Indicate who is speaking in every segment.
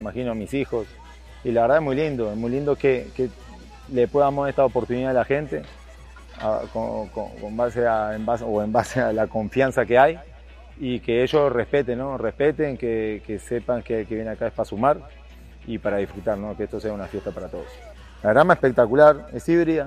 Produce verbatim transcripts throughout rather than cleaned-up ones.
Speaker 1: imagino a mis hijos. Y la verdad es muy lindo, es muy lindo que, que le podamos dar esta oportunidad a la gente a, con, con, con base a, en base, o en base a la confianza que hay y que ellos respeten, ¿no? Respeten, que, que sepan que, que viene acá es para sumar y para disfrutar, ¿no? Que esto sea una fiesta para todos. La grama espectacular, es híbrida.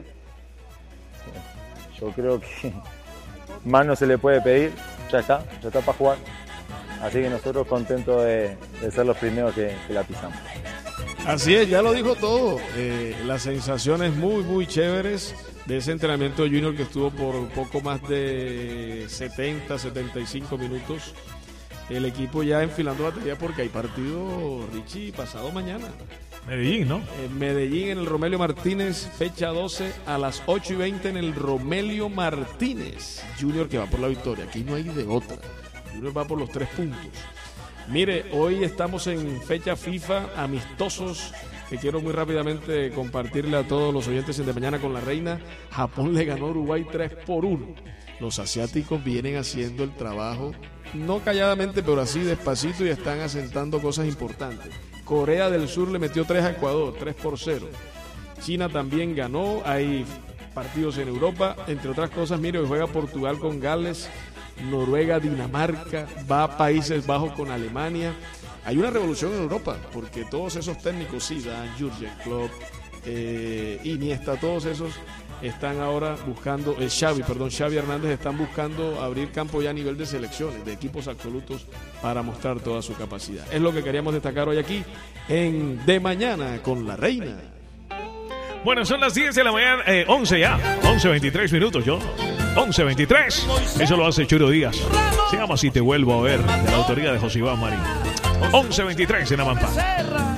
Speaker 1: Yo creo que más no se le puede pedir, ya está, ya está para jugar. Así que nosotros contentos de, de ser los primeros que, que la pisamos.
Speaker 2: Así es, ya lo dijo todo. Eh, las sensaciones muy, muy chéveres de ese entrenamiento de Junior que estuvo por poco más de setenta, setenta y cinco minutos. El equipo ya enfilando batería porque hay partido, Richie, pasado mañana.
Speaker 3: Medellín, ¿no?
Speaker 2: En Medellín, en el Romelio Martínez, fecha doce a las ocho y veinte en el Romelio Martínez. Junior que va por la victoria, aquí no hay de otra. Junior va por los tres puntos. Mire, hoy estamos en fecha FIFA, amistosos, que quiero muy rápidamente compartirle a todos los oyentes en De Mañana con la Reina. Japón le ganó a Uruguay tres por uno. Los asiáticos vienen haciendo el trabajo, no calladamente, pero así despacito, y están asentando cosas importantes. Corea del Sur le metió tres a Ecuador, tres por cero. China también ganó, hay partidos en Europa, entre otras cosas. Mire, hoy juega Portugal con Gales, Noruega, Dinamarca, va a Países Bajos con Alemania. Hay una revolución en Europa, porque todos esos técnicos, Zidane, Jürgen Klopp, eh, Iniesta, todos esos están ahora buscando, eh, Xavi, perdón, Xavi Hernández, están buscando abrir campo ya a nivel de selecciones, de equipos absolutos, para mostrar toda su capacidad. Es lo que queríamos destacar hoy aquí en De Mañana con la Reina.
Speaker 3: Bueno, son las diez de la mañana, eh, once ya, once veintitrés minutos, yo. once veintitrés, eso lo hace Churo Díaz. Se llama Si Te Vuelvo a Ver, de la autoría de José Iván Marín. once veintitrés en Amampa.